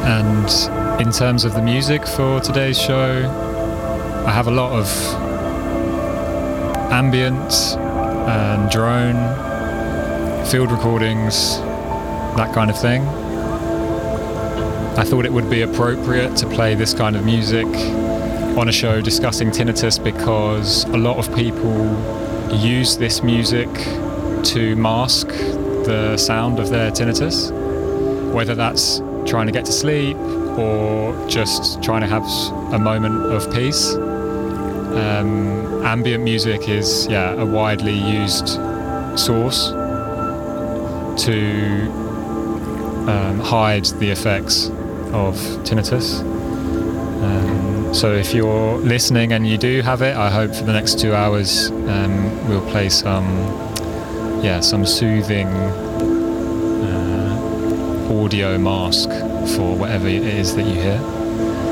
And in terms of the music for today's show, I have a lot of ambient and drone, field recordings, that kind of thing. I thought it would be appropriate to play this kind of music on a show discussing tinnitus because a lot of people use this music to mask the sound of their tinnitus, whether that's trying to get to sleep or just trying to have a moment of peace. Ambient music is a widely used source to hide the effects of tinnitus. So if you're listening and you do have it, I hope for the next 2 hours we'll play some soothing audio mask for whatever it is that you hear.